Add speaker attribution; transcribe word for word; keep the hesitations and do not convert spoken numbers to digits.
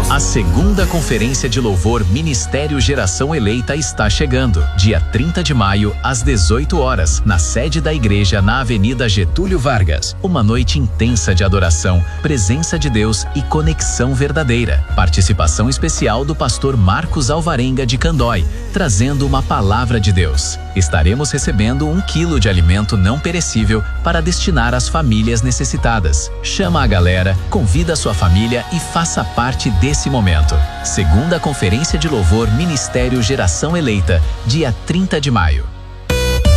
Speaker 1: A segunda Conferência de Louvor Ministério Geração Eleita está chegando, dia trinta de maio, às dezoito horas, na sede da igreja na Avenida Getúlio Vargas. Uma noite intensa de adoração, presença de Deus e conexão verdadeira. Participação especial do pastor Marcos Alvarenga de Candói, trazendo uma palavra de Deus. Estaremos recebendo um quilo de alimento não perecível para destinar às famílias necessitadas. Chama a galera, convida a sua família e faça parte desse momento. Segunda Conferência de Louvor Ministério Geração Eleita, dia trinta de maio.